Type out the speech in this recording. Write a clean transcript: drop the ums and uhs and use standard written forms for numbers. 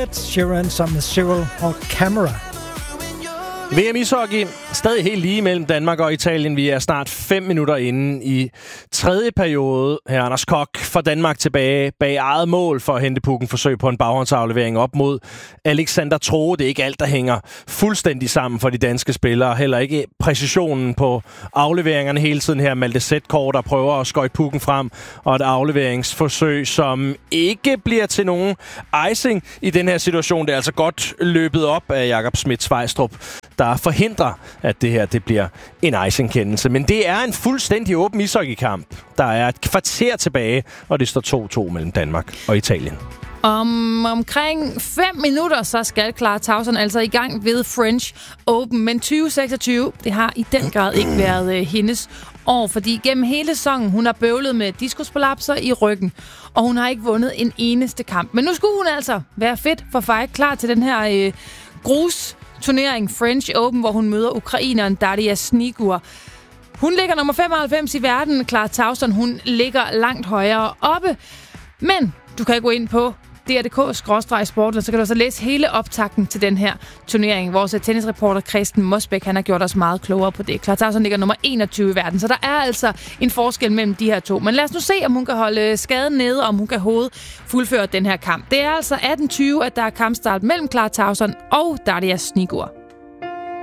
Ed Sheeran sammen med Cyril og Camera. VM ishockey stadig helt lige mellem Danmark og Italien. Vi er snart 5 minutter inde i tredje periode. Her Anders Koch får Danmark tilbage bag eget mål for at hente pucken. Forsøg på en baghåndsaflevering op mod Alexander Troe. Det er ikke alt, der hænger fuldstændig sammen for de danske spillere. Heller ikke præcisionen på afleveringerne hele tiden her. Malte Sætkår, der prøver at skøjte pucken frem. Og et afleveringsforsøg, som ikke bliver til nogen icing i den her situation. Det er altså godt løbet op af Jakob Schmidt-Svejstrup, der forhindrer, at det her det bliver en icing-kendelse. Men det er en fuldstændig åben ishockeykamp. Der er et kvarter tilbage, og det står 2-2 mellem Danmark og Italien. Omkring 5 minutter, så skal Clara Tauson altså i gang ved French Open. Men 2026, det har i den grad ikke været hendes år, fordi gennem hele sæsonen, hun har bøvlet med diskusprolapser i ryggen, og hun har ikke vundet en eneste kamp. Men nu skulle hun altså være fedt for fight, klar til den her turnering French Open, hvor hun møder ukraineren Daria Snigur. Hun ligger nummer 95 i verden. Clara Tauson, hun ligger langt højere oppe. Men du kan gå ind på dr.dk/sport, og så kan du så læse hele optakten til den her turnering. Vores tennisreporter Christen Mosbæk, han har gjort os meget klogere på det. Clara Tauson ligger nummer 21 i verden, så der er altså en forskel mellem de her to. Men lad os nu se, om hun kan holde skaden nede, og om hun kan fuldføre den her kamp. Det er altså 18:20, at der er kampstart mellem Clara Tauson og Daria Snigur.